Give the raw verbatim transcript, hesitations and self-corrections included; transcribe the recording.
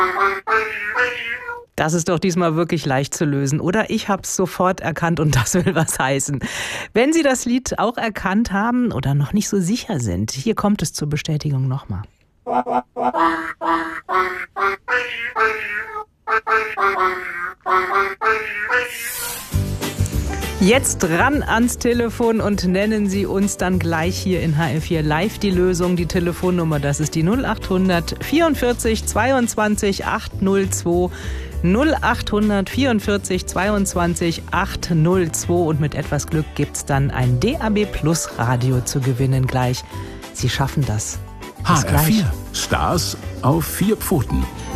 Das ist doch diesmal wirklich leicht zu lösen, oder? Ich habe es sofort erkannt und das will was heißen. Wenn Sie das Lied auch erkannt haben oder noch nicht so sicher sind, hier kommt es zur Bestätigung nochmal. Jetzt ran ans Telefon und nennen Sie uns dann gleich hier in H R vier Live die Lösung. Die Telefonnummer, das ist die null acht hundert vierundvierzig zweiundzwanzig achthundertzwei. null acht hundert vierundvierzig zweiundzwanzig achthundertzwei und mit etwas Glück gibt's dann ein D A B Plus Radio zu gewinnen gleich. Sie schaffen das. H R vier. Stars auf vier Pfoten.